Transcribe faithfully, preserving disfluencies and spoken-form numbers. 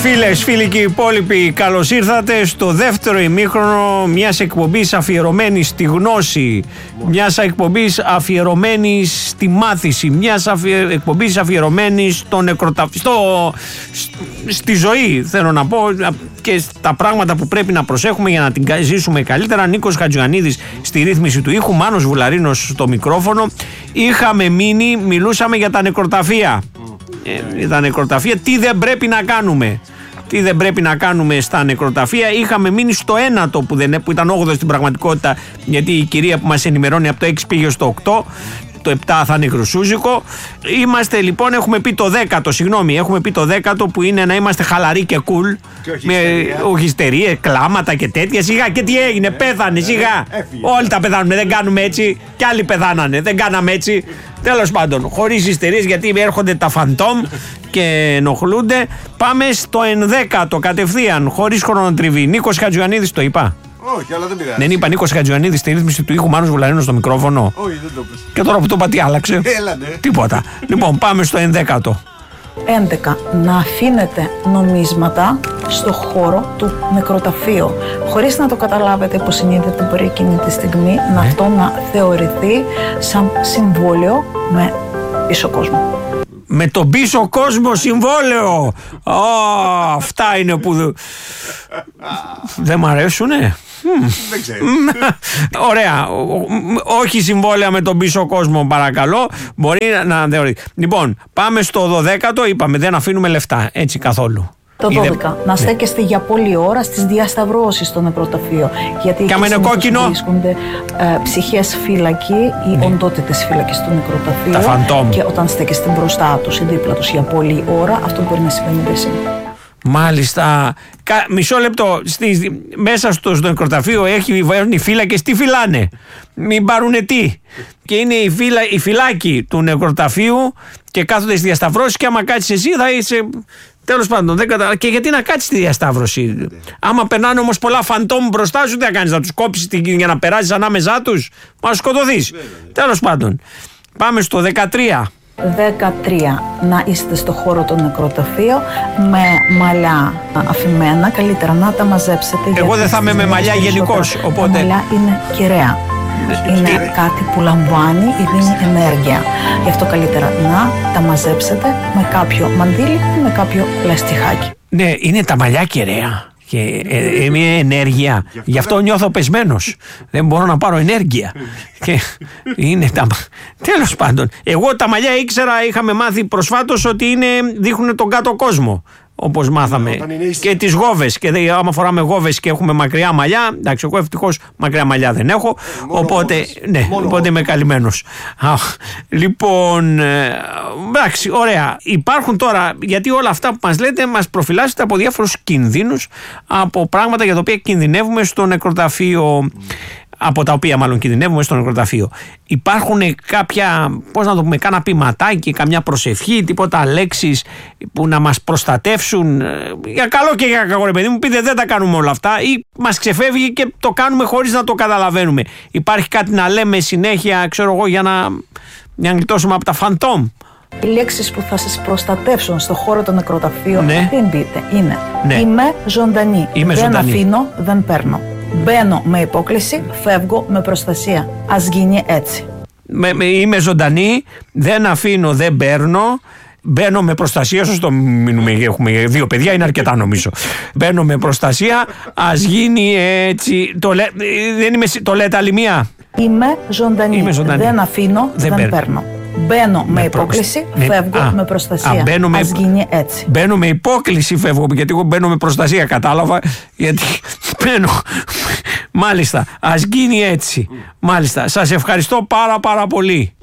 Φίλες, φίλοι και υπόλοιποι, καλώς ήρθατε στο δεύτερο ημίχρονο μιας εκπομπής αφιερωμένης στη γνώση, μιας εκπομπής αφιερωμένης στη μάθηση, μιας αφιε... εκπομπής αφιερωμένης στο νεκροταφείο, στο... στη ζωή, θέλω να πω, και στα πράγματα που πρέπει να προσέχουμε για να την ζήσουμε καλύτερα. Νίκος Χατζιωαννίδης στη ρύθμιση του ήχου, Μάνος Βουλαρίνος στο μικρόφωνο. Είχαμε μείνει, μιλούσαμε για τα νεκροταφεία. Ε, τα νεκροταφεία, τι δεν πρέπει να κάνουμε. Τι δεν πρέπει να κάνουμε στα νεκροταφεία. Είχαμε μείνει στο ένατο που, δεν, που ήταν όγδοο στην πραγματικότητα, γιατί η κυρία που μας ενημερώνει από το έξι πήγε στο οκτώ. Το επτά θα είναι χρυσούζικο. Είμαστε λοιπόν, έχουμε πει το δέκατο, συγγνώμη, έχουμε πει το δέκατο που είναι να είμαστε χαλαροί και cool. Και όχι με όχι ιστερία, κλάματα και τέτοια. Σιγά, και τι έγινε, πέθανε, σιγά. Όλοι τα πεθάνουμε, δεν κάνουμε έτσι. Κι άλλοι πεθάνανε, δεν κάναμε έτσι. Τέλος πάντων, χωρίς ιστερίες, γιατί έρχονται τα φαντόμ και ενοχλούνται. Πάμε στο ενδέκατο κατευθείαν, χωρίς χρονοτριβή. Νίκος Χατζιωαννίδης, το είπα. Όχι, αλλά δεν πειράζει. Δεν είπα Νίκος Χατζιωαννίδης στη ρύθμιση του ήχου, Μάνος Βουλαρίνος στο μικρόφωνο. Όχι, δεν το πες. Και τώρα που το είπα, τι άλλαξε. Έλα, ναι. Τίποτα. Λοιπόν, πάμε στο ενδέκατο. έντεκα. Να αφήνετε νομίσματα στο χώρο του νεκροταφείου. Χωρίς να το καταλάβετε υποσυνείδητα, μπορεί εκείνη τη στιγμή Ναι. να αυτό να θεωρηθεί σαν συμβόλαιο με πίσω κόσμο. Με τον πίσω κόσμο συμβόλαιο. Α, αυτά είναι που δεν μ' αρέσουνε. Δεν ξέρω. Ωραία. Όχι συμβόλαια με τον πίσω κόσμο, παρακαλώ. Μπορεί να θεωρεί. Λοιπόν, πάμε στο δωδέκατο. Είπαμε, δεν αφήνουμε λεφτά. Έτσι καθόλου. Το Είδε- δώδεκα. Να στέκεστε για πολλή ώρα στις διασταυρώσεις στο νεκροταφείο. Γιατί Και άμα εκεί είναι συνήθως κόκκινο? βρίσκονται ε, ψυχές φύλακοι ή οντότητες φύλακες στο νεκροταφείο. Τα φαντόμ. Και όταν στέκεστε μπροστά τους ή δίπλα τους για πολλή ώρα, αυτό μπορεί να σημαίνει μπέσιμο. Μάλιστα. Κα, μισό λεπτό. Στη, μέσα στο, στο νεκροταφείο έχει οι φύλακες. Τι φυλάνε. Μην πάρουνε τι. Και είναι οι, φύλα, οι φυλάκοι του νεκροταφείου και κάθονται στη διασταυρώση. Και άμα κάτσεις εσύ θα είσαι. Τέλος πάντων, δεν κατα... Και γιατί να κάτσεις στη διασταύρωση. Άμα περνάνε όμως πολλά φαντόμ μπροστά σου, τι θα κάνεις, να τους κόψεις για να περάσεις ανάμεσά τους. Μα σκοτωθείς. Τέλος πάντων. Πάμε στο δεκατρία. δεκατρία. Να είστε στο χώρο του νεκροταφείου με μαλλιά αφημένα. Καλύτερα να τα μαζέψετε. Εγώ γιατί δεν θα είμαι με στις μαλλιά μέρες γενικώς, περισσότερα οπότε- Τα μαλλιά είναι κεραία. Είναι κάτι που λαμβάνει ή δίνει ενέργεια. Γι' αυτό καλύτερα να τα μαζέψετε με κάποιο μαντίλι ή με κάποιο λαστιχάκι. Ναι, είναι τα μαλλιά κεραία. Και ε, ε, μια ενέργεια. Γι' αυτό νιώθω πεσμένος. Δεν μπορώ να πάρω ενέργεια. Και είναι τα. Τέλος πάντων. Εγώ τα μαλλιά ήξερα, είχαμε μάθει προσφάτως ότι είναι, δείχνουν τον κάτω κόσμο. Όπως μάθαμε. Όταν είναι ίσοι. Και τις γόβες. Και δε, άμα φοράμε γόβες και έχουμε μακριά μαλλιά. Εντάξει, εγώ ευτυχώς μακριά μαλλιά δεν έχω. μόνο Οπότε, γόβες. ναι, Μόνο οπότε είμαι καλυμμένος. Αχ, λοιπόν, ε, εντάξει, ωραία. Υπάρχουν τώρα, γιατί όλα αυτά που μας λέτε μας προφυλάσσετε από διάφορους κινδύνους, από πράγματα για τα οποία κινδυνεύουμε στο νεκροταφείο. Από τα οποία μάλλον κινδυνεύουμε στο νεκροταφείο. Υπάρχουν κάποια, πώς να το πούμε, κάνα ποιηματάκι, καμιά προσευχή, τίποτα λέξεις που να μας προστατεύσουν ε, για καλό και για κακό, ρε παιδί μου. Πείτε, δεν τα κάνουμε όλα αυτά, ή μας ξεφεύγει και το κάνουμε χωρίς να το καταλαβαίνουμε. Υπάρχει κάτι να λέμε συνέχεια, ξέρω εγώ, για να, για να γλιτώσουμε από τα φαντόμ. Οι λέξεις που θα σας προστατεύσουν στο χώρο του νεκροταφείου, Ναι. δεν πείτε, είναι Ναι. είμαι ζωντανή, Είμαι δεν ζωντανή. αφήνω, δεν παίρνω. Μπαίνω με υπόκληση, φεύγω με προστασία. Ας γίνει έτσι. Με, με, είμαι ζωντανή, δεν αφήνω, δεν παίρνω. Μπαίνω με προστασία, σωστό μείνουμε, έχουμε δύο παιδιά, είναι αρκετά νομίζω. Μπαίνω με προστασία, ας γίνει έτσι, το, λέ, δεν είμαι, το λέτε άλλη μία. Είμαι ζωντανή, Είμαι ζωντανή. δεν αφήνω, Δεν δεν, παίρνω. παίρνω. Μπαίνω με, Με υπόκληση, προσ- ναι, φεύγω α, με α, προστασία. μπαίνω με- Ας γίνει έτσι. Μπαίνω με υπόκληση, φεύγω, γιατί εγώ μπαίνω με προστασία, κατάλαβα, γιατί μπαίνω. Μάλιστα, ας γίνει έτσι. Μάλιστα, σας ευχαριστώ πάρα πάρα πολύ.